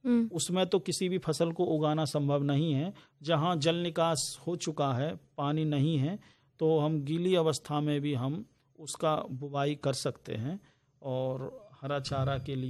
उसमें तो किसी भी फसल को उगाना संभव नहीं है। जहाँ जल निकास हो चुका है, पानी नहीं है, तो हम गीली अवस्था में भी हम उसका बुवाई कर सकते हैं। और हरा चारा के लिए